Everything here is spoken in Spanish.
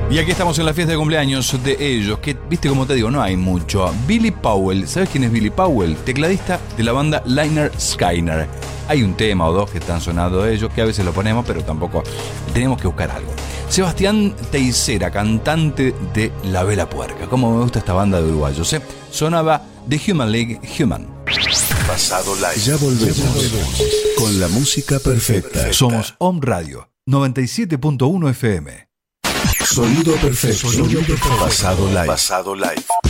Y aquí estamos en la fiesta de cumpleaños de ellos, que, viste, como te digo, no hay mucho. Billy Powell, ¿sabes quién es Billy Powell? Tecladista de la banda Lynyrd Skynyrd. Hay un tema o dos que están sonando de ellos, que a veces lo ponemos, pero tampoco tenemos que buscar algo. Sebastián Teisera, cantante de La Vela Puerca. Cómo me gusta esta banda de uruguayos, ¿eh? Sonaba The Human League, Human. Pasado Live. Ya volvemos con la música perfecta. Somos Home Radio 97.1 FM. Sonido perfecto. Pasado Live. Pasado Live.